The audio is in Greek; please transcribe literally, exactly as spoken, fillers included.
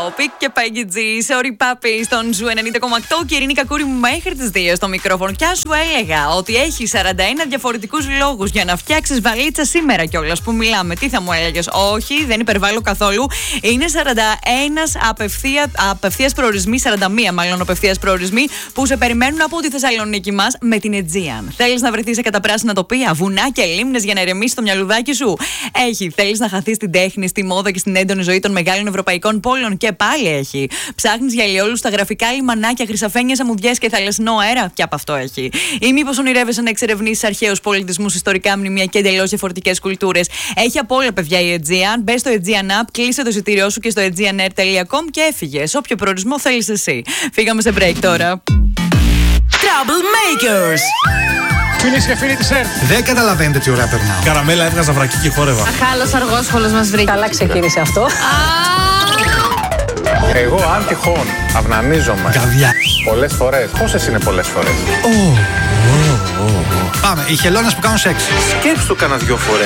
ο Πικ και Peggy G, sorry papi, στον Ζου ενενήντα κόμμα οκτώ και η Ειρήνη Κακούρη μέχρι τις δύο στο μικρόφωνο. Κι αν σου έλεγα ότι έχει σαράντα ένα διαφορετικούς λόγους για να φτιάξεις βαλίτσα σήμερα κιόλας που μιλάμε, τι θα μου έλεγες? Όχι, δεν υπερβάλλω καθόλου. Είναι σαράντα ένα απευθεία, απευθείας προορισμοί, σαράντα μία μάλλον απευθείας προορισμοί που σε περιμένουν από τη Θεσσαλονίκη μας με την Aegean. Θέλεις να βρεθείς σε καταπράσινα τοπία, βουνά και λίμνες για να ηρεμήσεις το μυαλουδάκι σου? Έχει. Θέλεις να χαθείς στην τέχνη, στη μόδα και στην έντονη ζωή των μεγάλων ευρωπαϊκών πόλεων? Και πάλι έχει. Ψάχνεις για ηλιόλους στα γραφικά λιμανάκια, χρυσαφένιες αμμουδιές και θαλασσινό αέρα? Και από αυτό έχει. Ή μήπως ονειρεύεσαι να εξερευνήσεις αρχαίους πολιτισμούς, ιστορικά μνημεία και εντελώς διαφορετικές κουλτούρες? Έχει από όλα, παιδιά, η Aegean. Μπες στο Aegean App, κλείσε το εισιτήριό σου και στο aegean air τελεία com και έφυγε. Σε όποιο προορισμό θέλεις εσύ. Φύγαμε σε break τώρα. Troublemakers. Φίλες και φίλοι της ΕΡΤ. Δεν καταλαβαίνετε τι ώρα περνάω. Καραμέλα έβγαζα βρακί και χόρευα. Αχάλος αργόσχολος μας βρήκε. Καλά ξεκίνησε αυτό. Εγώ αν τυχόν αυνανίζομαι Καβιά. πολλές φορές. Πόσες είναι πολλές φορές? Πάμε, οι χελώνες που κάνουν σεξ. Σκέψου κανένα δυο φορές.